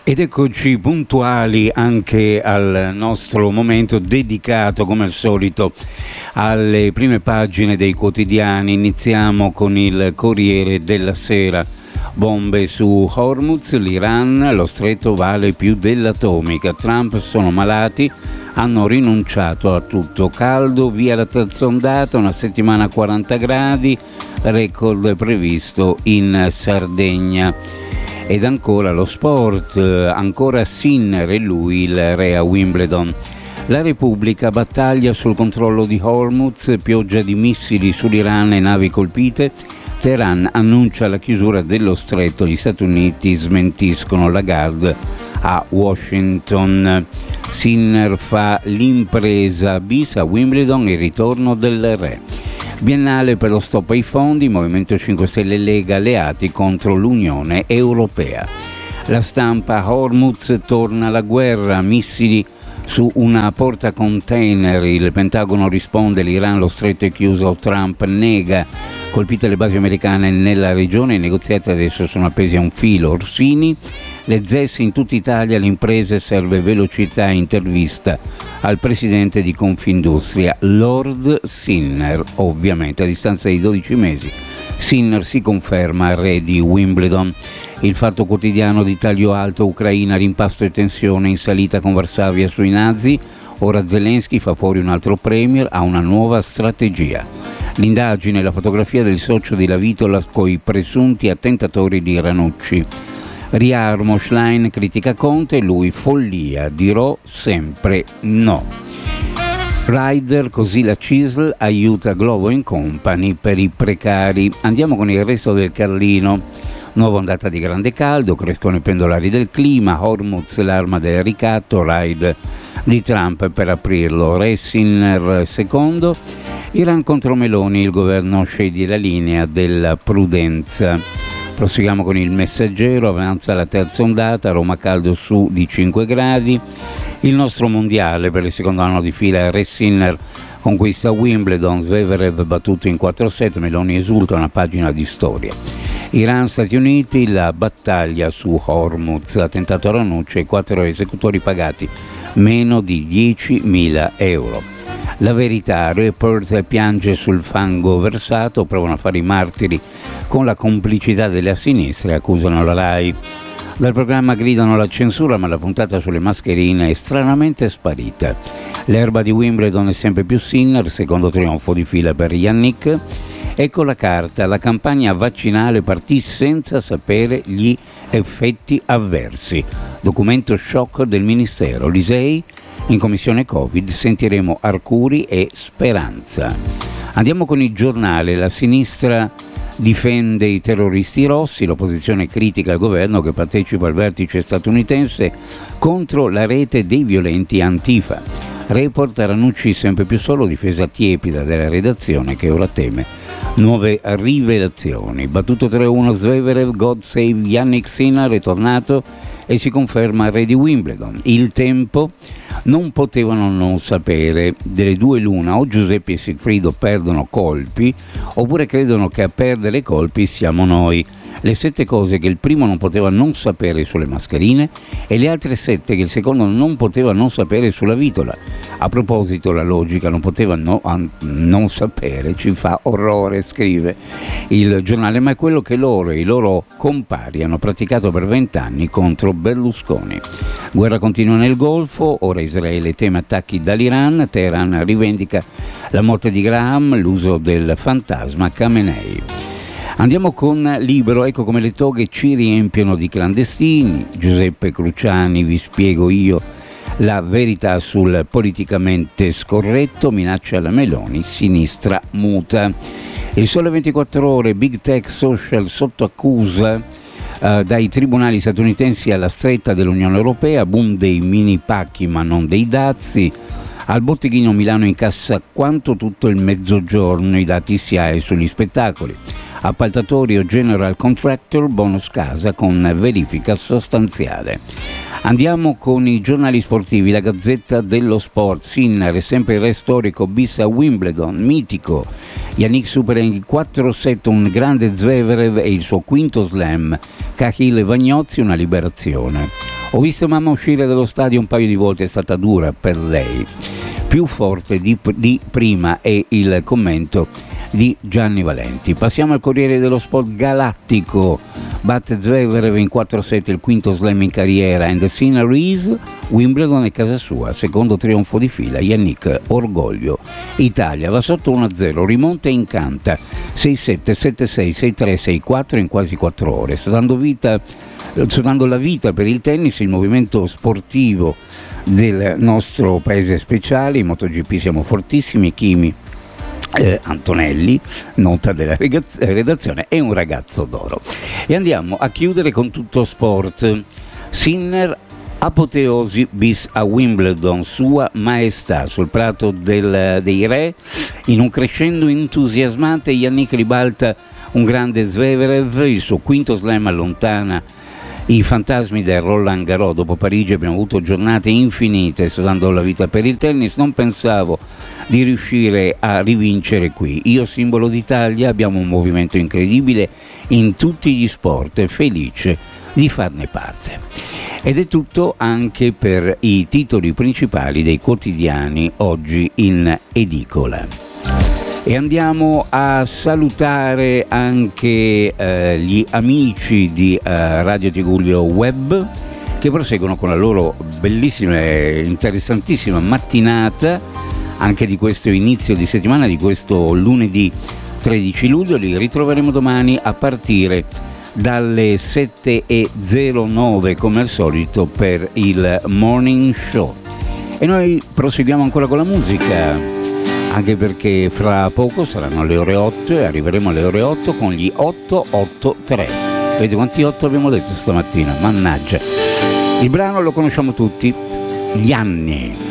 Ed eccoci puntuali anche al nostro momento dedicato, come al solito, alle prime pagine dei quotidiani. Iniziamo con il Corriere della Sera. Bombe su Hormuz, l'Iran, lo stretto vale più dell'atomica. Trump sono malati, hanno rinunciato a tutto. Caldo, via la terza ondata, una settimana a 40 gradi, record previsto in Sardegna. Ed ancora lo sport, ancora Sinner e lui il re a Wimbledon. La Repubblica, battaglia sul controllo di Hormuz, pioggia di missili sull'Iran e navi colpite. Teheran annuncia la chiusura dello stretto, gli Stati Uniti smentiscono Lagarde a Washington. Sinner fa l'impresa bis a Wimbledon, il ritorno del re. Biennale per lo stop ai fondi, Movimento 5 Stelle e Lega alleati contro l'Unione Europea. La Stampa, Hormuz torna la guerra, missili su una portacontainer, il Pentagono risponde, l'Iran lo stretto è chiuso, Trump nega, colpite le basi americane nella regione, i negoziati adesso sono appesi a un filo. Orsini, le ZES in tutta Italia, le imprese serve velocità, intervista al presidente di Confindustria, Lord Sinner, ovviamente a distanza di 12 mesi. Sinner si conferma re di Wimbledon. Il Fatto Quotidiano di taglio alto, Ucraina, rimpasto e tensione in salita con Varsavia sui nazi, ora Zelensky fa fuori un altro premier, ha una nuova strategia. L'indagine, la fotografia del socio di Lavitola coi presunti attentatori di Ranucci. Riarmo, Schlein critica Conte, lui follia, dirò sempre no. Rider, così la CISL aiuta Glovo Company per i precari. Andiamo con il resto del Carlino. Nuova ondata di grande caldo, crescono i pendolari del clima, Hormuz l'arma del ricatto, raid di Trump per aprirlo, Re Sinner secondo, Iran contro Meloni, il governo sceglie la linea della prudenza. Proseguiamo con il Messaggero, avanza la terza ondata, Roma caldo su di 5 gradi, il nostro mondiale per il secondo anno di fila, Re Sinner conquista Wimbledon, Zverev battuto in 4-7, Meloni esulta, una pagina di storia. Iran-Stati Uniti, la battaglia su Hormuz, attentato a Ranucci e 4 esecutori pagati meno di 10.000 euro. La Verità, Report piange sul fango versato, provano a fare i martiri con la complicità della sinistra e accusano la RAI. Dal programma gridano la censura, ma la puntata sulle mascherine è stranamente sparita. L'erba di Wimbledon è sempre più Sinner, secondo trionfo di fila per Yannick. Ecco la carta, la campagna vaccinale partì senza sapere gli effetti avversi. Documento shock del Ministero. Lisei, in commissione Covid, sentiremo Arcuri e Speranza. Andiamo con il Giornale, la sinistra difende i terroristi rossi, l'opposizione critica il governo che partecipa al vertice statunitense contro la rete dei violenti Antifa. Report, Ranucci sempre più solo, difesa tiepida della redazione che ora teme nuove rivelazioni. Battuto 3-1 Zverev, God save Yannick Sinner, è tornato e si conferma re di Wimbledon. Il Tempo, non potevano non sapere, delle due l'una, o Giuseppe e Sigfrido perdono colpi oppure credono che a perdere colpi siamo noi. Le 7 cose che il primo non poteva non sapere sulle mascherine e le altre 7 che il secondo non poteva non sapere sulla vitola. A proposito, la logica non poteva non sapere, ci fa orrore, scrive il Giornale, ma è quello che loro e i loro compari hanno praticato per 20 anni contro Berlusconi. Guerra continua nel Golfo, ora Israele teme attacchi dall'Iran, Teheran rivendica la morte di Graham, l'uso del fantasma Khamenei. Andiamo con Libero, ecco come le toghe ci riempiono di clandestini. Giuseppe Cruciani, vi spiego io la verità sul politicamente scorretto, minaccia alla Meloni, sinistra muta. Il Sole 24 Ore, Big Tech Social sotto accusa dai tribunali statunitensi alla stretta dell'Unione Europea, boom dei mini pacchi ma non dei dazi. Al botteghino Milano incassa quanto tutto il mezzogiorno, i dati SIAE sugli spettacoli. Appaltatori o general contractor, bonus casa con verifica sostanziale. Andiamo con i giornali sportivi, la Gazzetta dello Sport, Sinner è sempre il re storico bis a Wimbledon, mitico. Yannick supera in 4-7 un grande Zverev e il suo quinto slam. Cahill e Vagnozzi, una liberazione. Ho visto mamma uscire dallo stadio un paio di volte, è stata dura per lei. Più forte di prima è il commento di Gianni Valenti. Passiamo al Corriere dello Sport galattico. Batte Zverev in 4-7, il quinto slam in carriera, and the scenery is Wimbledon è casa sua, secondo trionfo di fila. Yannick, orgoglio. Italia va sotto 1-0, rimonta e incanta 6-7, 7-6, 6-3, 6-4 in quasi 4 ore. Sto dando la vita per il tennis, il movimento sportivo del nostro paese speciale. In MotoGP siamo fortissimi. Chimi Antonelli, nota della redazione, è un ragazzo d'oro. E andiamo a chiudere con tutto sport. Sinner, apoteosi bis a Wimbledon, sua maestà sul prato dei re, in un crescendo entusiasmante. Yannick ribalta un grande Zverev, il suo quinto slam allontana i fantasmi del Roland Garros. Dopo Parigi abbiamo avuto giornate infinite, sto dando la vita per il tennis, non pensavo di riuscire a rivincere qui. Io, simbolo d'Italia, abbiamo un movimento incredibile in tutti gli sport, felice di farne parte. Ed è tutto anche per i titoli principali dei quotidiani oggi in edicola. E andiamo a salutare anche gli amici di Radio Tigullio Web, che proseguono con la loro bellissima e interessantissima mattinata anche di questo inizio di settimana, di questo lunedì 13 luglio. Li ritroveremo domani a partire dalle 7:09 come al solito per il Morning Show. E noi proseguiamo ancora con la musica, anche perché fra poco saranno le ore 8 e arriveremo alle ore 8 con gli 883. Vedete quanti 8 abbiamo detto stamattina? Mannaggia. Il brano lo conosciamo tutti, Gli anni.